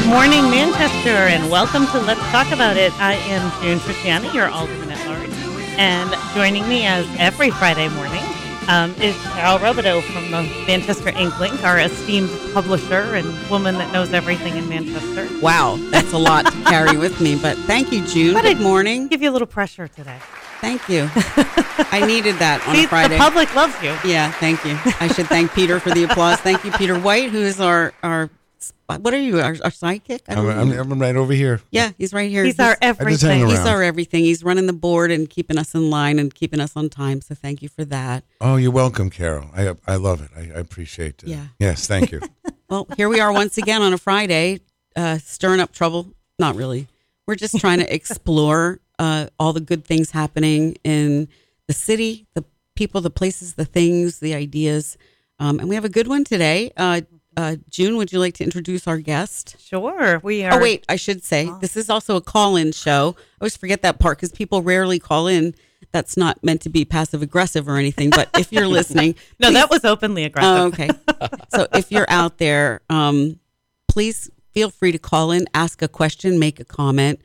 Morning, Manchester, and welcome to Let's Talk About It. I am June Triciani, your Alderman at Large, and joining me as every Friday morning is Carol Robideau from the Manchester Inklink, our esteemed publisher and woman that knows everything in Manchester. Wow, that's a lot to carry with me, but thank you, June. Good morning. Give you a little pressure today. Thank you. I needed that on a Friday. The public loves you. Yeah, thank you. I should thank Peter for the applause. Thank you, Peter White, who is our what are you, our sidekick? I'm right over here. Yeah, he's right here. He's our everything. He's our everything. He's running the board and keeping us in line and keeping us on time, so thank you for that. Oh, you're welcome, Carol. I love it. I appreciate it. Yeah. Yes, thank you. Well, here we are once again on a Friday, stirring up trouble. Not really. We're just trying to explore all the good things happening in the city, the people, the places, the things, the ideas. And we have a good one today. June, would you like to introduce our guest? Sure. We are. Oh, wait, I should say, this is also a call-in show. I always forget that part because people rarely call in. That's not meant to be passive-aggressive or anything, but if you're listening. No, that was openly aggressive. Oh, okay. So if you're out there, please feel free to call in, ask a question, make a comment,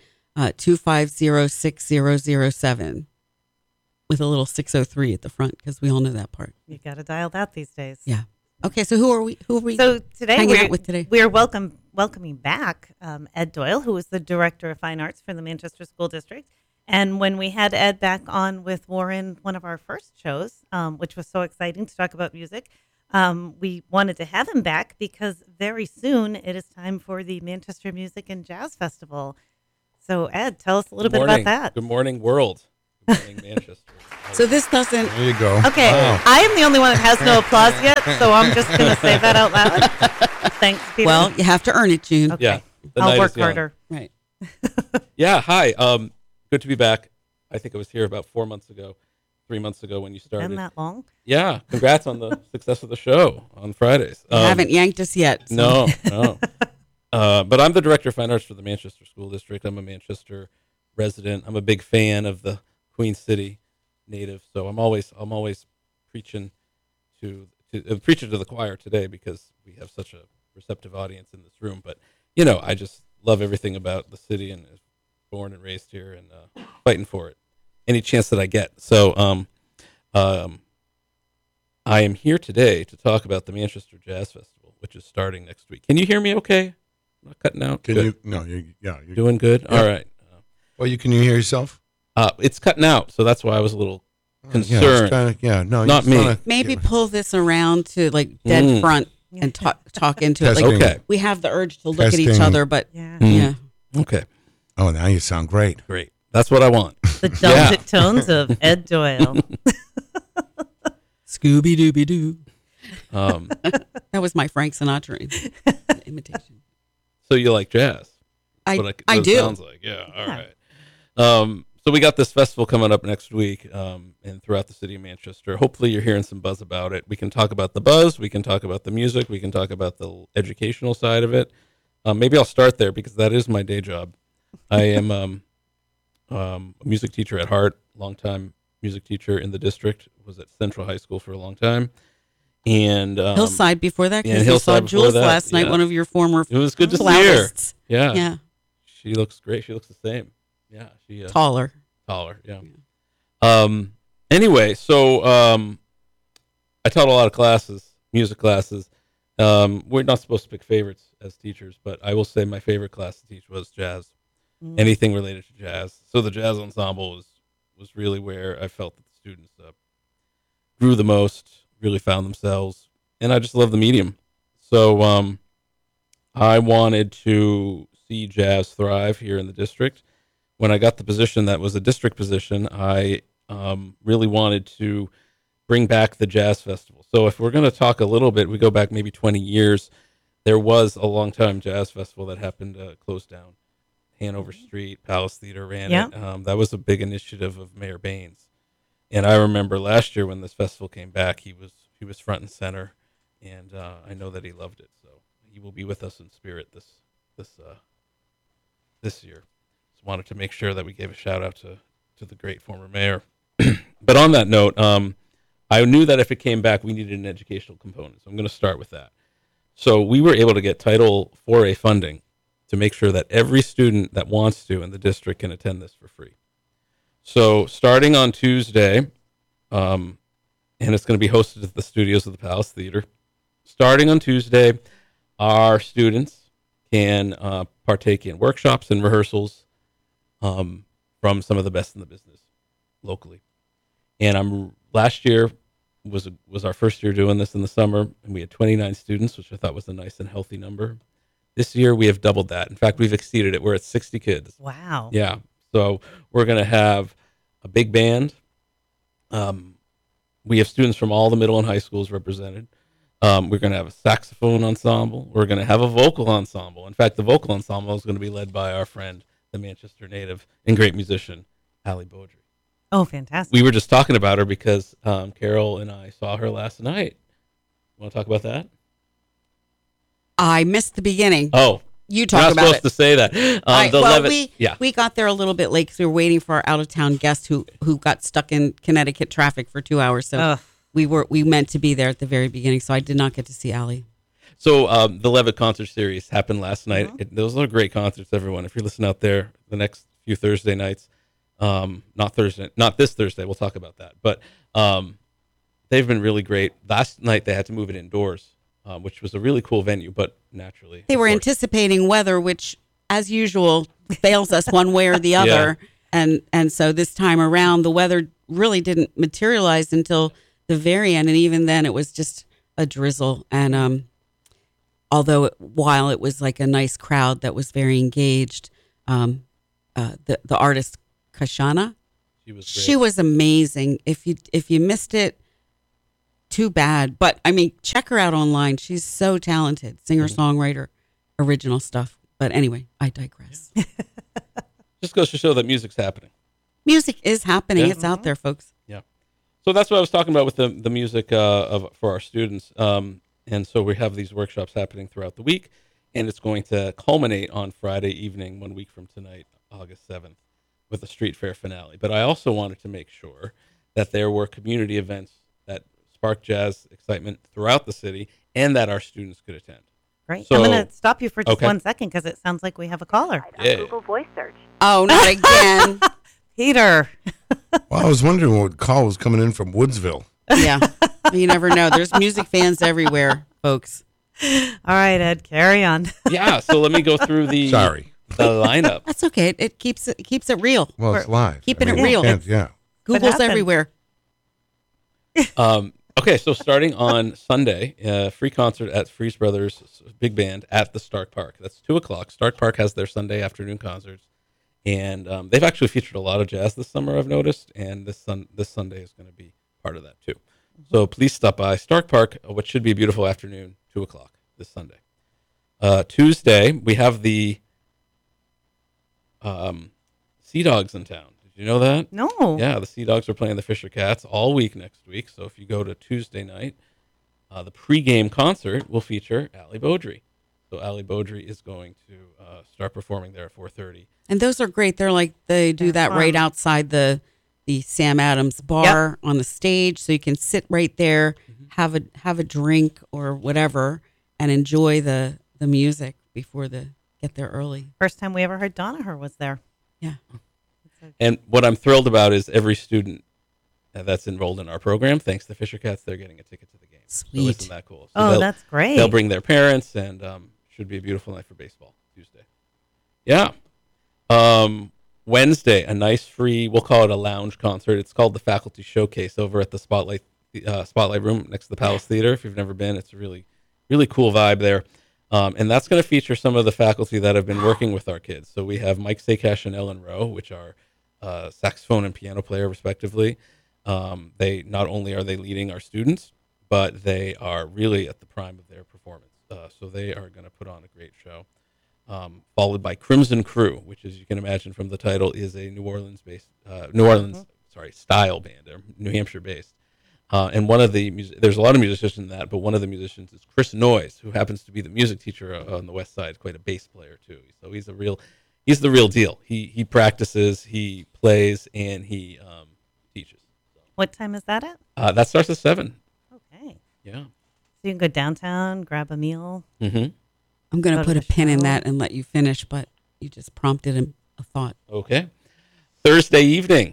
250-6007 with a little 603 at the front because we all know that part. You got to dial that these days. Yeah. Okay, so who are we? So today hanging out with today? We are welcoming back Ed Doyle, who is the Director of Fine Arts for the Manchester School District. And when we had Ed back on with Warren, one of our first shows, which was so exciting to talk about music, we wanted to have him back because very soon it is time for the Manchester Music and Jazz Festival. So Ed, tell us a little bit about that. Good morning, world. Good morning, Manchester. So this doesn't. There you go. Okay, Oh. I am the only one that has no applause yet, so I'm just going to say that out loud. Thanks, Peter. Well, you have to earn it, June. Okay. Yeah, the I'll night work is young. harder. Right. Yeah, hi. Good to be back. I think I was here about 3 months ago when you started. Been that long? Yeah, congrats on the success of the show on Fridays. You haven't yanked us yet. So. No. But I'm the Director of Fine Arts for the Manchester School District. I'm a Manchester resident. I'm a big fan of the Queen City native, so I'm always preaching to the choir today because we have such a receptive audience in this room. But I just love everything about the city and was born and raised here and fighting for it any chance that I get. So I am here today to talk about the Manchester Jazz Festival, which is starting next week. Can you hear me okay? I'm not cutting out? Can Good. you? No, you're Doing good? Yeah. All right. Well, can you hear yourself? It's cutting out, so that's why I was a little concerned. No, Not me. Maybe pull this around to like dead front and talk into it. Like, Testing. Okay. we have the urge to look at each Testing. other, but Yeah. yeah. Okay. Oh, now you sound great. Great. That's what I want. The dulcet tones of Ed Doyle. Scooby Dooby Doo. Um, That was my Frank Sinatra imitation. so you like jazz? I What it do. Sounds like, yeah. All right. So we got this festival coming up next week, and throughout the city of Manchester. Hopefully, you're hearing some buzz about it. We can talk about the buzz. We can talk about the music. We can talk about the educational side of it. Maybe I'll start there because that is my day job. I am a music teacher at heart. Longtime music teacher in the district. Was at Central High School for a long time. And Hillside before that, yeah, because we saw Hillside before Jules that, last night, yeah. one of your former it was good to see her. flautists. Yeah. Yeah, She looks great. She looks the same. Yeah, she taller. taller. Yeah. Anyway, so I taught a lot of classes, music classes. We're not supposed to pick favorites as teachers, but I will say my favorite class to teach was jazz. Anything related to jazz. So the jazz ensemble was really where I felt that the students grew the most, really found themselves, and I just love the medium. So I wanted to see jazz thrive here in the district. When I got the position that was a district position, I really wanted to bring back the jazz festival. So if we're going to talk a little bit, we go back maybe 20 years, there was a long-time jazz festival that happened to close down. Hanover Street, Palace Theater ran Yeah. it. That was a big initiative of Mayor Baines. And I remember last year when this festival came back, he was front and center, and I know that he loved it. So he will be with us in spirit this year. Just wanted to make sure that we gave a shout out to the great former mayor. But on that note, I knew that if it came back, we needed an educational component. So I'm going to start with that. So we were able to get Title 4A funding to make sure that every student that wants to in the district can attend this for free. So starting on Tuesday, and it's going to be hosted at the studios of the Palace Theater. Starting on Tuesday, our students can partake in workshops and rehearsals from some of the best in the business locally. And last year was our first year doing this in the summer, and we had 29 students, which I thought was a nice and healthy number. This year we have doubled that. In fact, we've exceeded it. We're at 60 kids. Wow. Yeah. So we're going to have a big band. We have students from all the middle and high schools represented. We're going to have a saxophone ensemble. We're going to have a vocal ensemble. In fact, the vocal ensemble is going to be led by our friend, the Manchester native and great musician, Ali Beaudry. Oh, fantastic. We were just talking about her because Carol and I saw her last night. Want to talk about that? I missed the beginning. Oh, You you're talk not about supposed it. to say that. We got there a little bit late because we were waiting for our out of town guest who got stuck in Connecticut traffic for 2 hours. So Ugh. we meant to be there at the very beginning. So I did not get to see Allie. So the Levitt concert series happened last night. Those are great concerts, everyone. If you're listening out there, the next few Thursday nights, not this Thursday. We'll talk about that. But they've been really great. Last night they had to move it indoors, which was a really cool venue, but naturally They were of course. anticipating weather, which, as usual, fails us one way or the other. And so this time around, the weather really didn't materialize until the very end. And even then, it was just a drizzle. And while it was like a nice crowd that was very engaged, the artist Kashana, She was great. amazing. If you missed it, too bad. But I mean, check her out online. She's so talented, singer songwriter, original stuff. But anyway, I digress. Just goes to show that music's happening. Music is happening. Yeah. It's out there, folks. Yeah. So that's what I was talking about with the music for our students. And so we have these workshops happening throughout the week, and it's going to culminate on Friday evening, 1 week from tonight, August 7th, with a street fair finale. But I also wanted to make sure that there were community events that spark jazz excitement throughout the city and that our students could attend. Great. So- I'm going to stop you for just Okay. 1 second because it sounds like we have a caller. Yeah. Google Voice Search. Oh, not again. Peter. Well, I was wondering what call was coming in from Woodsville. Yeah. You never know. There's music fans everywhere, folks. All right, Ed, carry on. Yeah, so let me go through the Sorry. lineup. That's okay. It keeps it real. Well, it's live. keeping I it mean, real. Yeah. What Google's happened? everywhere. Okay, so starting on Sunday, free concert at Freeze Brothers Big Band at the Stark Park. That's 2:00. Stark Park has their Sunday afternoon concerts, and they've actually featured a lot of jazz this summer, I've noticed, and this Sunday is going to be part of that too. So please stop by Stark Park, what should be a beautiful afternoon, 2:00 this Sunday. Tuesday, we have the Sea Dogs in town. Did you know that? No. Yeah, the Sea Dogs are playing the Fisher Cats all week next week. So if you go to Tuesday night, the pregame concert will feature Ali Beaudry. So Ali Beaudry is going to start performing there at 4:30. And those are great. They do They're that right fun. outside the Sam Adams bar on the stage, so you can sit right there, have a drink or whatever, and enjoy the music before get there early. First time we ever heard Donaher was there. Yeah. And what I'm thrilled about is every student that's enrolled in our program, thanks to Fisher Cats, they're getting a ticket to the game. So Sweet. isn't that cool? So Oh, they'll- that's great. They'll bring their parents, and should be a beautiful night for baseball Tuesday. Yeah. Wednesday, a nice free, we'll call it a lounge concert. It's called the Faculty Showcase over at the Spotlight Room next to the Palace Theater. If you've never been, it's a really, really cool vibe there. And that's going to feature some of the faculty that have been working with our kids. So we have Mike Sakash and Ellen Rowe, which are saxophone and piano player, respectively. They not only are they leading our students, but they are really at the prime of their performance. So they are going to put on a great show. Followed by Crimson Crew, which, as you can imagine from the title, is a New Orleans style band. They're New Hampshire based. And one of there's a lot of musicians in that, but one of the musicians is Chris Noyes, who happens to be the music teacher on the West Side, quite a bass player too. So he's the real deal. He practices, he plays, and he teaches. What time is that at? That starts at 7. Okay. Yeah. So you can go downtown, grab a meal. Mm-hmm. I'm going go to to put a the pin in show. that and let you finish, but you just prompted a thought. Okay. Thursday evening.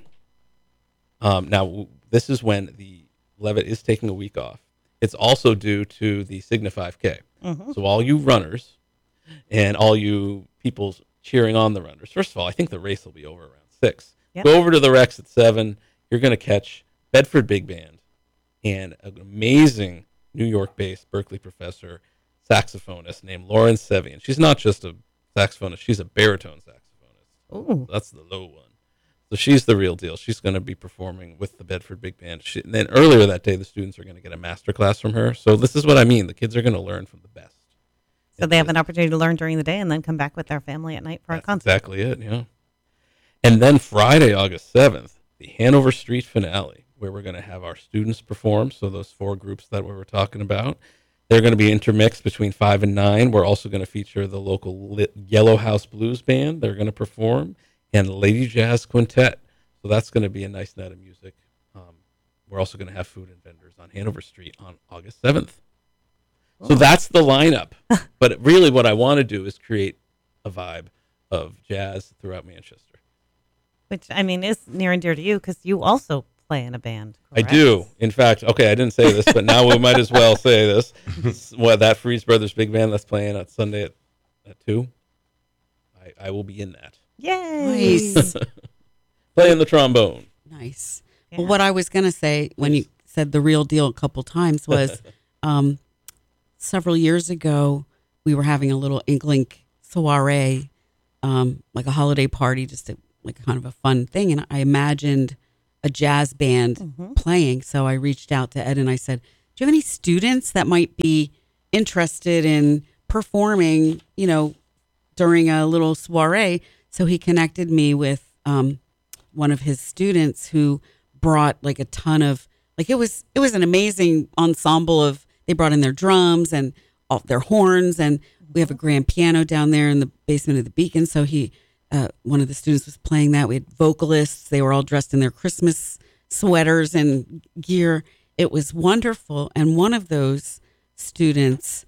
This is when the Levitt is taking a week off. It's also due to the Signa 5K. Mhm. So all you runners and all you people cheering on the runners, first of all, I think the race will be over around 6. Yep. Go over to the Rex at 7. You're going to catch Bedford Big Band and an amazing New York-based Berkeley professor, saxophonist named Lauren Sevian. She's not just a saxophonist; she's a baritone saxophonist. Ooh. That's the low one. So she's the real deal. She's going to be performing with the Bedford Big Band. And then earlier that day, the students are going to get a master class from her. So this is what I mean. The kids are going to learn from the best. So they have an opportunity to learn during the day and then come back with their family at night for a That's concert. exactly it, yeah. And then Friday, August 7th, the Hanover Street finale, where we're going to have our students perform. So those 4 groups that we were talking about, they're going to be intermixed between 5 and 9. We're also going to feature the local Yellow House Blues Band. They're going to perform, and Lady Jazz Quintet. So that's going to be a nice night of music. We're also going to have food and vendors on Hanover Street on August 7th. So that's the lineup. But really what I want to do is create a vibe of jazz throughout Manchester. Which, I mean, is near and dear to you because you also play in a band. I correct? do. In fact, okay, I didn't say this, but now we might as well say this. That Freeze Brothers Big Band that's playing on Sunday at 2, I will be in that. Yay. Nice. Playing the trombone. Nice. Yeah. Well, what I was going to say when you said the real deal a couple times was several years ago, we were having a little Inklink soiree, like a holiday party, just like kind of a fun thing. And I imagined a jazz band playing. So I reached out to Ed and I said, do you have any students that might be interested in performing, during a little soiree? So he connected me with one of his students who brought like a ton of, like it was an amazing ensemble of, they brought in their drums and all their horns, and we have a grand piano down there in the basement of the Beacon. So one of the students was playing that. We had vocalists. They were all dressed in their Christmas sweaters and gear. It was wonderful. And one of those students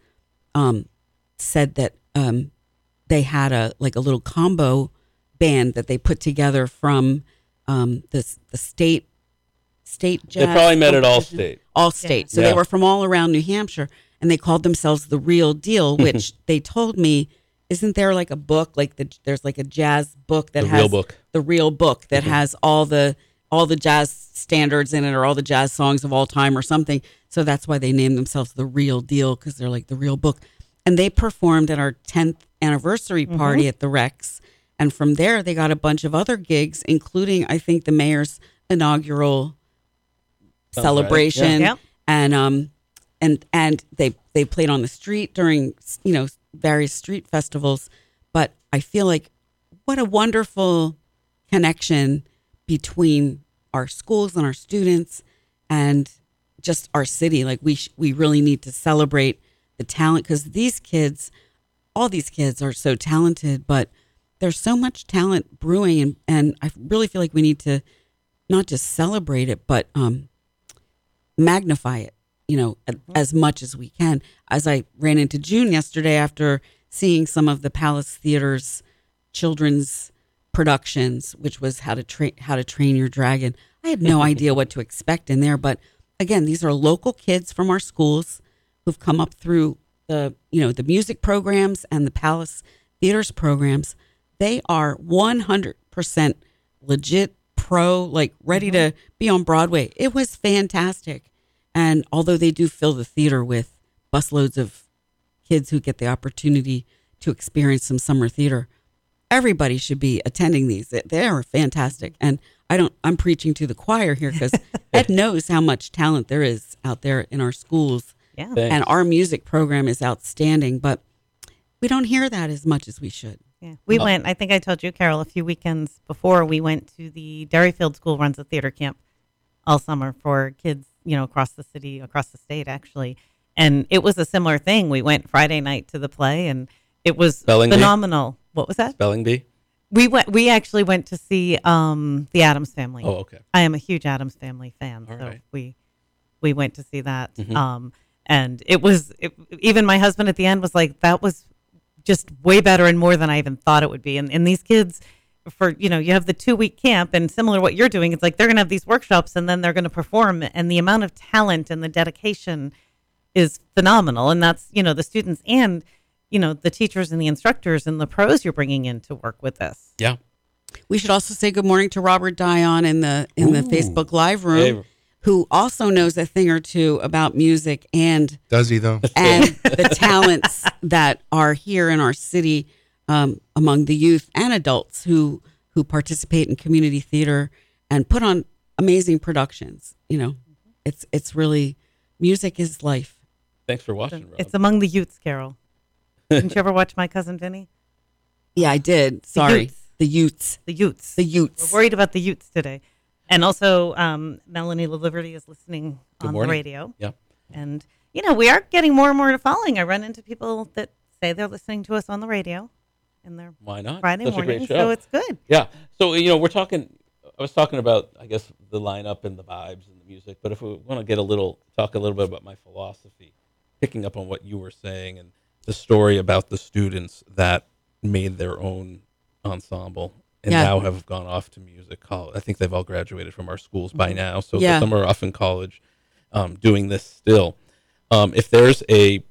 said that they had a little combo band that they put together from the state jazz. They probably met at competition. Allstate. Allstate. So Yeah. they were from all around New Hampshire, and they called themselves The Real Deal, which they told me, isn't there like a book, there's like a jazz book that The has Real Book. The Real Book that has all the jazz standards in it, or all the jazz songs of all time or something. So that's why they named themselves The Real Deal, because they're like the real book. And they performed at our 10th anniversary party at the Rex. And from there, they got a bunch of other gigs, including, I think, the mayor's inaugural Sounds celebration. right. Yeah. And they played on the street during, various street festivals. But I feel like what a wonderful connection between our schools and our students and just our city. Like we really need to celebrate the talent, because all these kids are so talented, but there's so much talent brewing, and I really feel like we need to not just celebrate it, but magnify it, as much as we can. As I ran into June yesterday after seeing some of the Palace Theater's children's productions, which was How to Train Your Dragon. I had no idea what to expect in there, but again, these are local kids from our schools who've come up through the music programs and the Palace Theater's programs. They are 100% legit pro, like ready to be on Broadway. It was fantastic. And although they do fill the theater with busloads of kids who get the opportunity to experience some summer theater, everybody should be attending these. They are fantastic. And I'm preaching to the choir here, because Ed knows how much talent there is out there in our schools. Yeah. Thanks. And our music program is outstanding, but we don't hear that as much as we should. Yeah. We went, I think I told you, Carol, a few weekends before, we went to the Derryfield School runs a theater camp all summer for kids, across the city, across the state, actually. And it was a similar thing. We went Friday night to the play, and it was Spelling Bee? phenomenal. What was that? Spelling Bee? We actually went to see the Addams Family. Oh, okay. I am a huge Addams Family fan, All so right. we went to see that. Mhm. And it was even my husband at the end was like, that was just way better and more than I even thought it would be. And these kids, for you have the 2-week camp, and similar to what you're doing, it's like they're gonna have these workshops and then they're gonna perform, and the amount of talent and the dedication is phenomenal. And that's the students and the teachers and the instructors and the pros you're bringing in to work with this. Yeah. We should also say good morning to Robert Dion in the Facebook Live room, Hey. who also knows a thing or two about music and Does he though? and the talents that are here in our city, among the youth and adults who participate in community theater and put on amazing productions. It's really, music is life. Thanks for watching, Rob. It's among the Utes, Carol. Didn't you ever watch My Cousin Vinny? Yeah, I did. Sorry. Utes. The Utes. The Utes. The Utes. We're worried about the Utes today. And also, Melanie LaLiberty is listening Good on morning. the radio. Yeah. And, we are getting more and more following. I run into people that say they're listening to us on the radio in their Why not? Friday Such morning. a great show. So it's good. Yeah. So, we're talking, I was talking about, I guess, the lineup and the vibes and the music, but if we want to talk a little bit about my philosophy, picking up on what you were saying and the story about the students that made their own ensemble and Yeah. now have gone off to music college. I think they've all graduated from our schools by now. So Yeah. some are off in college doing this still. If there's a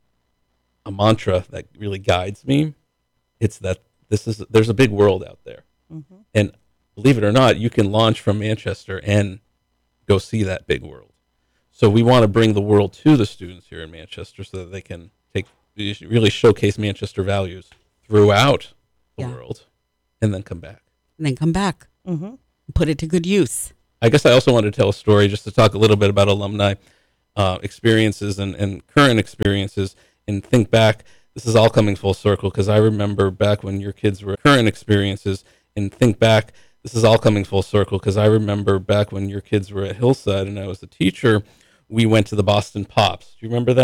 mantra that really guides me, it's that there's a big world out there. Mm-hmm. And believe it or not, you can launch from Manchester and go see that big world. So we want to bring the world to the students here in Manchester so that they can really showcase Manchester values throughout the Yeah. world and then come back. And then come back. Mm-hmm. Put it to good use. I guess I also wanted to tell a story just to talk a little bit about alumni experiences and current experiences and think back. This is all coming full circle because I remember back when your kids were current experiences and think back. This is all coming full circle because I remember back when your kids were at Hillside and I was a teacher, we went to the Boston Pops. Do you remember that?